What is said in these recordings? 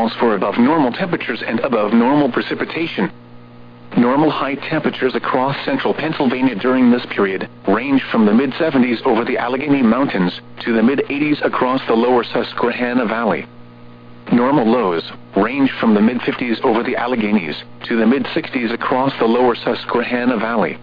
calls for above normal temperatures and above normal precipitation. Normal high temperatures across central Pennsylvania during this period range from the mid-70s over the Allegheny Mountains to the mid-80s across the lower Susquehanna Valley. Normal lows range from the mid-50s over the Alleghenies to the mid-60s across the lower Susquehanna Valley.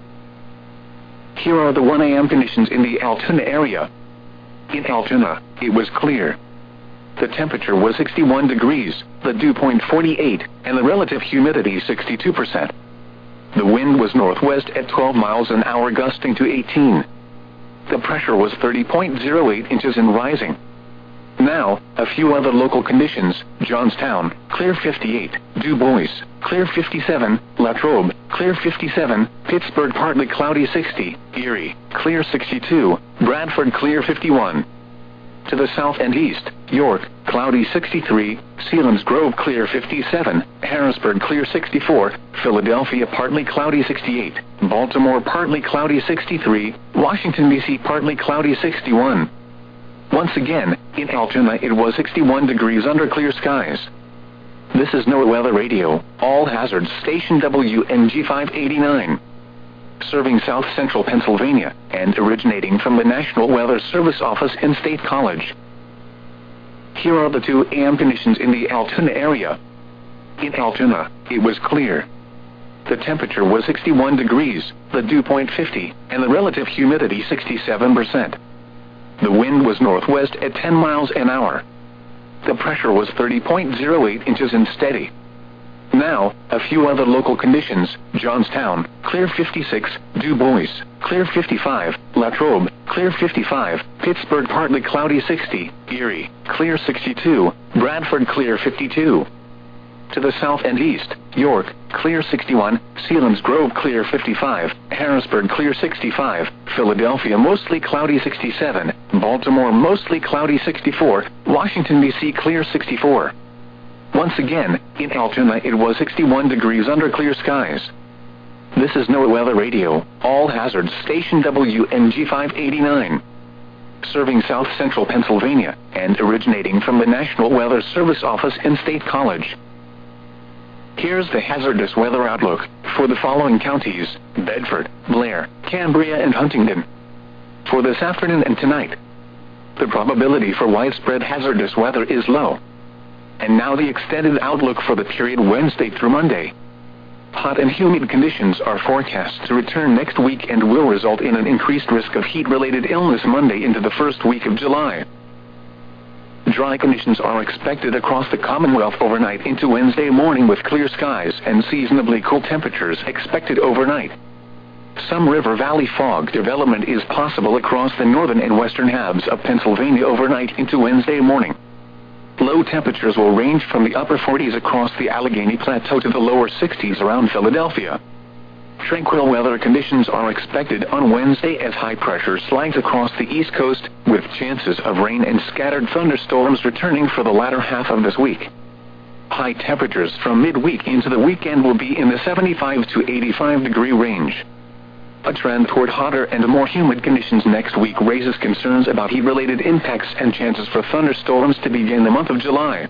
Here are the 1 a.m. conditions in the Altoona area. In Altoona, it was clear. The temperature was 61 degrees, the dew point 48, and the relative humidity 62%. The wind was northwest at 12 miles an hour, gusting to 18. The pressure was 30.08 inches and rising. Now, a few other local conditions: Johnstown, clear 58, Du Bois, clear 57, Latrobe, clear 57, Pittsburgh, partly cloudy 60, Erie, clear 62, Bradford, clear 51. To the south and east, York, cloudy 63, Selinsgrove, clear 57, Harrisburg, clear 64, Philadelphia, partly cloudy 68, Baltimore, partly cloudy 63, Washington, D.C., partly cloudy 61. Once again, in Altoona it was 61 degrees under clear skies. This is NOAA Weather Radio, all hazards station WNG 589. Serving south central Pennsylvania, and originating from the National Weather Service office in State College. Here are the 2 a.m. conditions in the Altoona area. In Altoona, it was clear. The temperature was 61 degrees, the dew point 50, and the relative humidity 67%. The wind was northwest at 10 miles an hour. The pressure was 30.08 inches and steady. Now, a few other local conditions: Johnstown, clear 56, Du Bois, clear 55, Latrobe, clear 55, Pittsburgh, partly cloudy 60, Erie, clear 62, Bradford, clear 52. To the south and east, York, clear 61, Selinsgrove, clear 55, Harrisburg, clear 65, Philadelphia, mostly cloudy 67, Baltimore, mostly cloudy 64, Washington, D.C., clear 64. Once again, in Altoona it was 61 degrees under clear skies. This is NOAA Weather Radio, all hazards station WNG 589. Serving south central Pennsylvania, and originating from the National Weather Service office in State College. Here's the hazardous weather outlook for the following counties: Bedford, Blair, Cambria, and Huntingdon. For this afternoon and tonight, the probability for widespread hazardous weather is low. And now the extended outlook for the period Wednesday through Monday. Hot and humid conditions are forecast to return next week and will result in an increased risk of heat-related illness Monday into the first week of July. Dry conditions are expected across the Commonwealth overnight into Wednesday morning, with clear skies and seasonably cool temperatures expected overnight. Some river valley fog development is possible across the northern and western halves of Pennsylvania overnight into Wednesday morning. Low temperatures will range from the upper 40s across the Allegheny Plateau to the lower 60s around Philadelphia. Tranquil weather conditions are expected on Wednesday as high pressure slides across the East Coast, with chances of rain and scattered thunderstorms returning for the latter half of this week. High temperatures from midweek into the weekend will be in the 75 to 85 degree range. A trend toward hotter and more humid conditions next week raises concerns about heat-related impacts and chances for thunderstorms to begin the month of July.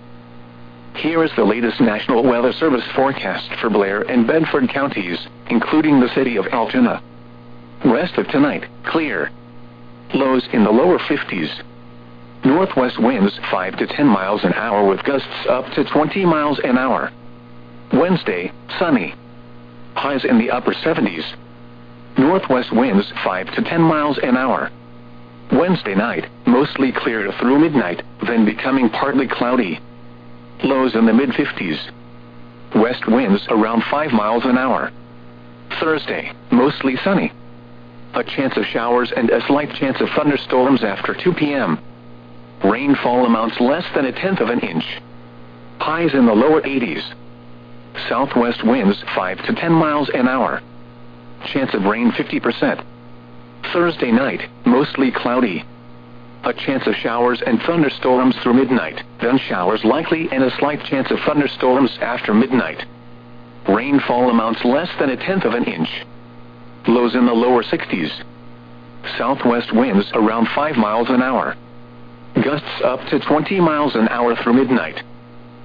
Here is the latest National Weather Service forecast for Blair and Bedford counties, including the city of Altoona. Rest of tonight, clear. Lows in the lower 50s. Northwest winds 5 to 10 miles an hour with gusts up to 20 miles an hour. Wednesday, sunny. Highs in the upper 70s. Northwest winds 5 to 10 miles an hour. Wednesday night, mostly clear through midnight, then becoming partly cloudy. Lows in the mid-50s. West winds around 5 miles an hour. Thursday, mostly sunny. A chance of showers and a slight chance of thunderstorms after 2 p.m. Rainfall amounts less than 1/10 of an inch. Highs in the lower 80s. Southwest winds 5 to 10 miles an hour. Chance of rain 50%. Thursday night, mostly cloudy. A chance of showers and thunderstorms through midnight, then showers likely and a slight chance of thunderstorms after midnight. Rainfall amounts less than 1/10 of an inch. Lows in the lower 60s. Southwest winds around 5 miles an hour. Gusts up to 20 miles an hour through midnight.